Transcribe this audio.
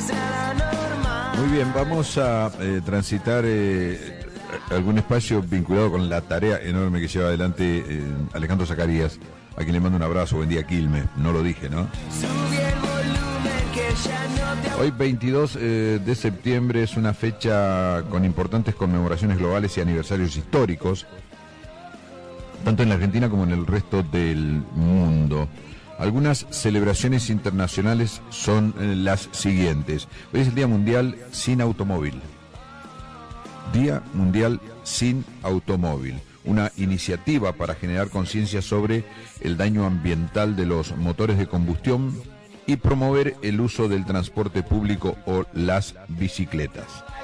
Muy bien, vamos a transitar algún espacio vinculado con la tarea enorme que lleva adelante Alejandro Zacarías, a quien le mando un abrazo. Buen día, Quilmes. No lo dije, ¿no? Hoy 22 de septiembre es una fecha con importantes conmemoraciones globales y aniversarios históricos, tanto en la Argentina como en el resto del mundo. Algunas celebraciones internacionales son las siguientes. Hoy es el Día Mundial Sin Automóvil. Día Mundial Sin Automóvil. Una iniciativa para generar conciencia sobre el daño ambiental de los motores de combustión y promover el uso del transporte público o las bicicletas.